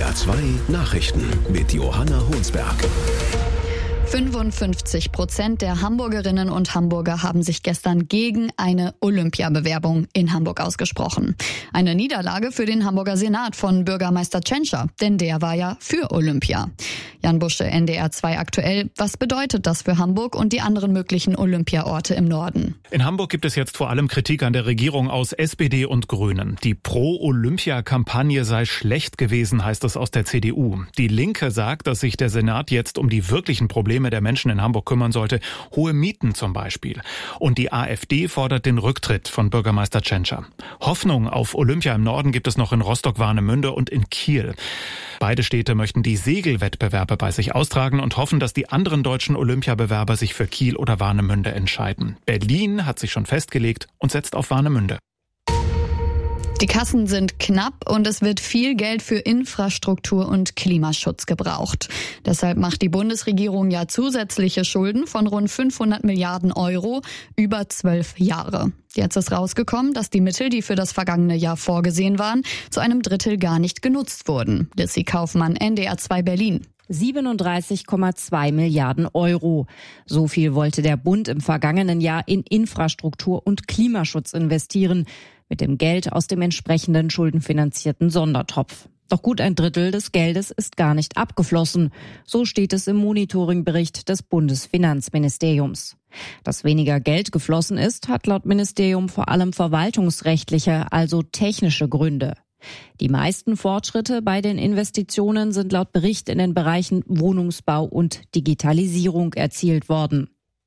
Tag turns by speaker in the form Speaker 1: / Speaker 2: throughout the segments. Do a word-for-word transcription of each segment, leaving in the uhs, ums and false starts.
Speaker 1: D R zwei Nachrichten mit Johanna Honsberg.
Speaker 2: fünfundfünfzig Prozent der Hamburgerinnen und Hamburger haben sich gestern gegen eine Olympiabewerbung in Hamburg ausgesprochen. Eine Niederlage für den Hamburger Senat von Bürgermeister Tschentscher, denn der war ja für Olympia. Jan Busche, N D R zwei aktuell. Was bedeutet das für Hamburg und die anderen möglichen Olympiaorte im Norden?
Speaker 3: In Hamburg gibt es jetzt vor allem Kritik an der Regierung aus S P D und Grünen. Die Pro-Olympia-Kampagne sei schlecht gewesen, heißt es aus der C D U. Die Linke sagt, dass sich der Senat jetzt um die wirklichen Probleme der Menschen in Hamburg kümmern sollte. Hohe Mieten zum Beispiel. Und die AfD fordert den Rücktritt von Bürgermeister Tschentscher. Hoffnung auf Olympia im Norden gibt es noch in Rostock-Warnemünde und in Kiel. Beide Städte möchten die Segelwettbewerbe bei sich austragen und hoffen, dass die anderen deutschen Olympiabewerber sich für Kiel oder Warnemünde entscheiden. Berlin hat sich schon festgelegt und setzt auf Warnemünde.
Speaker 2: Die Kassen sind knapp und es wird viel Geld für Infrastruktur und Klimaschutz gebraucht. Deshalb macht die Bundesregierung ja zusätzliche Schulden von rund fünfhundert Milliarden Euro über zwölf Jahre. Jetzt ist rausgekommen, dass die Mittel, die für das vergangene Jahr vorgesehen waren, zu einem Drittel gar nicht genutzt wurden. Lissy Kaufmann, N D R zwei Berlin.
Speaker 4: siebenunddreißig Komma zwei Milliarden Euro. So viel wollte der Bund im vergangenen Jahr in Infrastruktur und Klimaschutz investieren, mit dem Geld aus dem entsprechenden schuldenfinanzierten Sondertopf. Doch gut ein Drittel des Geldes ist gar nicht abgeflossen. So steht es im Monitoringbericht des Bundesfinanzministeriums. Dass weniger Geld geflossen ist, hat laut Ministerium vor allem verwaltungsrechtliche, also technische Gründe. Die meisten Fortschritte bei den Investitionen sind laut Bericht in den Bereichen Wohnungsbau und Digitalisierung erzielt worden.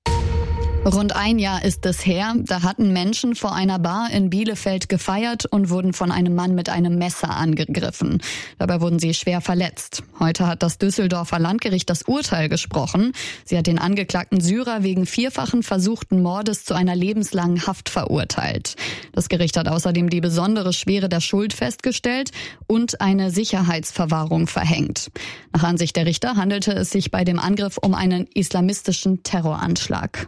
Speaker 2: Rund ein Jahr ist es her, da hatten Menschen vor einer Bar in Bielefeld gefeiert und wurden von einem Mann mit einem Messer angegriffen. Dabei wurden sie schwer verletzt. Heute hat das Düsseldorfer Landgericht das Urteil gesprochen. Sie hat den angeklagten Syrer wegen vierfachen versuchten Mordes zu einer lebenslangen Haft verurteilt. Das Gericht hat außerdem die besondere Schwere der Schuld festgestellt und eine Sicherheitsverwahrung verhängt. Nach Ansicht der Richter handelte es sich bei dem Angriff um einen islamistischen Terroranschlag.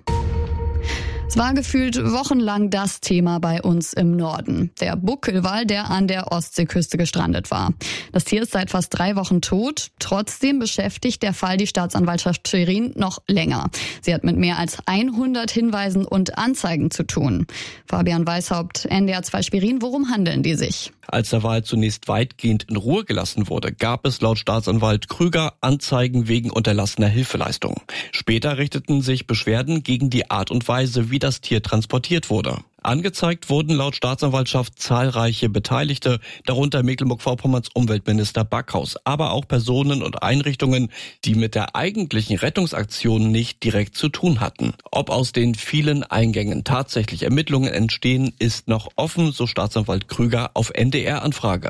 Speaker 2: Es war gefühlt wochenlang das Thema bei uns im Norden. Der Buckelwal, der an der Ostseeküste gestrandet war. Das Tier ist seit fast drei Wochen tot. Trotzdem beschäftigt der Fall die Staatsanwaltschaft Schwerin noch länger. Sie hat mit mehr als hundert Hinweisen und Anzeigen zu tun. Fabian Weishaupt, N D R zwei Schwerin, worum handeln die sich?
Speaker 5: Als der Wal zunächst weitgehend in Ruhe gelassen wurde, gab es laut Staatsanwalt Krüger Anzeigen wegen unterlassener Hilfeleistung. Später richteten sich Beschwerden gegen die Art und Weise, wie das Tier transportiert wurde. Angezeigt wurden laut Staatsanwaltschaft zahlreiche Beteiligte, darunter Mecklenburg-Vorpommerns Umweltminister Backhaus, aber auch Personen und Einrichtungen, die mit der eigentlichen Rettungsaktion nicht direkt zu tun hatten. Ob aus den vielen Eingängen tatsächlich Ermittlungen entstehen, ist noch offen, so Staatsanwalt Krüger auf N D R-Anfrage.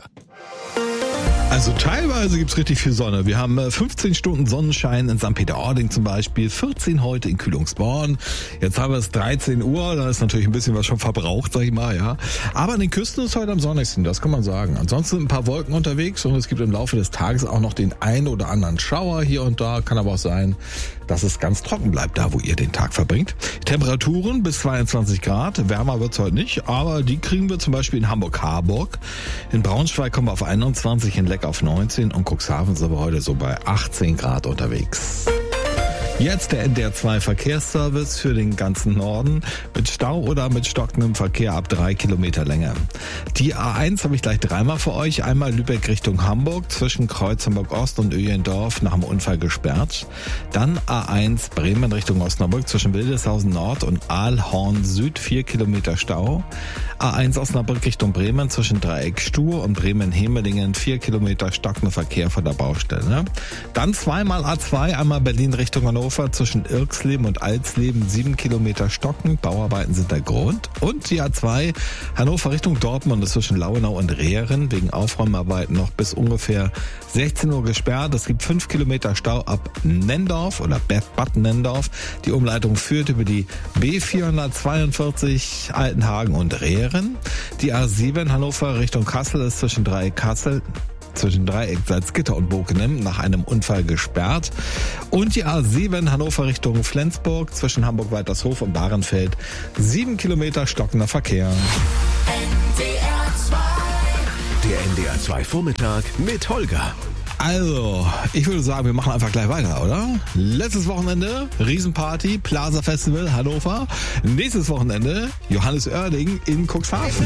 Speaker 6: Also teilweise gibt's richtig viel Sonne. Wir haben fünfzehn Stunden Sonnenschein in Sankt Peter-Ording zum Beispiel, vierzehn heute in Kühlungsborn. Jetzt haben wir es dreizehn Uhr, da ist natürlich ein bisschen was schon verbraucht, sag ich mal, ja. Aber an den Küsten ist heute am sonnigsten, das kann man sagen. Ansonsten sind ein paar Wolken unterwegs und es gibt im Laufe des Tages auch noch den einen oder anderen Schauer hier und da. Kann aber auch sein, dass es ganz trocken bleibt, da wo ihr den Tag verbringt. Temperaturen bis zweiundzwanzig Grad, wärmer wird's heute nicht, aber die kriegen wir zum Beispiel in Hamburg-Harburg. In Braunschweig kommen wir auf einundzwanzig, in Leck auf neunzehn und Cuxhaven sind wir heute so bei achtzehn Grad unterwegs. Jetzt der N D R zwei Verkehrsservice für den ganzen Norden mit Stau oder mit stockendem Verkehr ab drei Kilometer Länge. Die A eins habe ich gleich dreimal für euch. Einmal Lübeck Richtung Hamburg zwischen Kreuzenburg Ost und Öhlendorf nach dem Unfall gesperrt. Dann A eins Bremen Richtung Osnabrück zwischen Wildeshausen Nord und Aalhorn Süd vier Kilometer Stau. A eins Osnabrück Richtung Bremen zwischen Dreieck Stur und Bremen-Hemelingen vier Kilometer stockender Verkehr von der Baustelle. Dann zweimal A zwei, einmal Berlin Richtung Hannover zwischen Irksleben und Alsleben sieben Kilometer stocken. Bauarbeiten sind der Grund. Und die A zwei Hannover Richtung Dortmund ist zwischen Lauenau und Rehren wegen Aufräumarbeiten noch bis ungefähr sechzehn Uhr gesperrt. Es gibt fünf Kilometer Stau ab Nendorf oder Bad Nendorf. Die Umleitung führt über die B vierhundertzweiundvierzig Altenhagen und Rehren. Die A sieben Hannover Richtung Kassel ist zwischen Dreieck Kassel zwischen Dreieck Salzgitter und Bokenem nach einem Unfall gesperrt. Und die A sieben Hannover Richtung Flensburg zwischen Hamburg-Waltershof und Bahrenfeld sieben Kilometer stockender Verkehr.
Speaker 1: Der N D R zwei Vormittag mit Holger.
Speaker 6: Also, ich würde sagen, wir machen einfach gleich weiter, oder? Letztes Wochenende, Riesenparty, Plaza Festival, Hannover. Nächstes Wochenende, Johannes Oerding in Cuxhaven.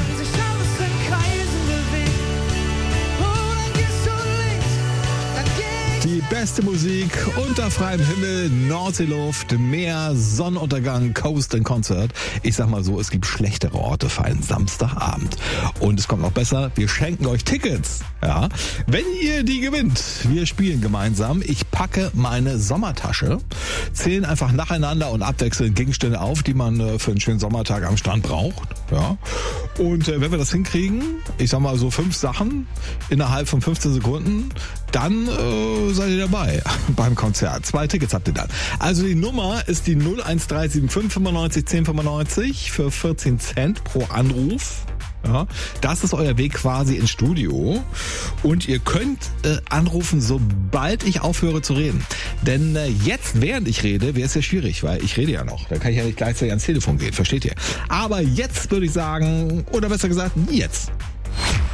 Speaker 6: Die beste Musik unter freiem Himmel, Nordseeluft, Meer, Sonnenuntergang, Coast and Concert. Ich sag mal so, es gibt schlechtere Orte für einen Samstagabend. Und es kommt noch besser, wir schenken euch Tickets. Ja, wenn ihr die gewinnt, wir spielen gemeinsam. Ich packe meine Sommertasche, zählen einfach nacheinander und abwechselnd Gegenstände auf, die man für einen schönen Sommertag am Strand braucht. Ja. Und äh, wenn wir das hinkriegen, ich sag mal so fünf Sachen innerhalb von fünfzehn Sekunden, dann äh, seid ihr dabei beim Konzert. Zwei Tickets habt ihr dann. Also die Nummer ist die null eins drei sieben fünf fünfundneunzig zehn fünfundneunzig für vierzehn Cent pro Anruf. Ja, das ist euer Weg quasi ins Studio und ihr könnt äh, anrufen, sobald ich aufhöre zu reden. Denn äh, jetzt, während ich rede, wäre es ja schwierig, weil ich rede ja noch. Da kann ich ja nicht gleichzeitig ans Telefon gehen, versteht ihr? Aber jetzt würde ich sagen, oder besser gesagt, jetzt